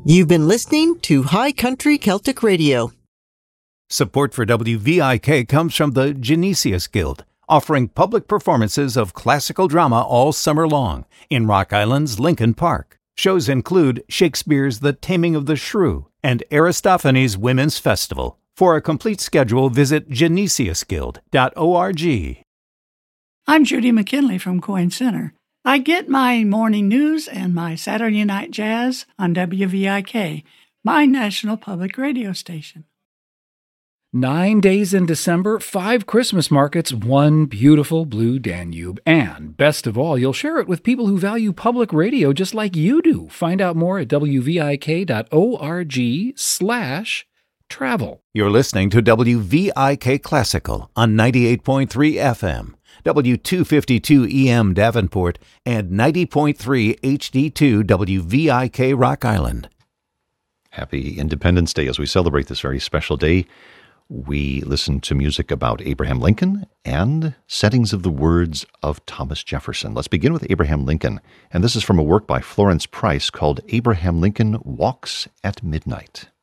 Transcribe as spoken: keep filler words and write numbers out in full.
You've been listening to High Country Celtic Radio. Support for W V I K comes from the Genesius Guild, offering public performances of classical drama all summer long in Rock Island's Lincoln Park. Shows include Shakespeare's The Taming of the Shrew and Aristophanes Women's Festival. For a complete schedule, visit genesius guild dot org. I'm Judy McKinley from Coyne Center. I get my morning news and my Saturday night jazz on W V I K, my national public radio station. Nine days in December, five Christmas markets, one beautiful blue Danube. And best of all, you'll share it with people who value public radio just like you do. Find out more at w v i k dot org slash travel. You're listening to W V I K Classical on ninety-eight point three F M, W two fifty-two E M Davenport, and ninety point three H D two W V I K Rock Island. Happy Independence Day. As we celebrate this very special day, we listen to music about Abraham Lincoln and settings of the words of Thomas Jefferson. Let's begin with Abraham Lincoln, and this is from a work by Florence Price called Abraham Lincoln Walks at Midnight.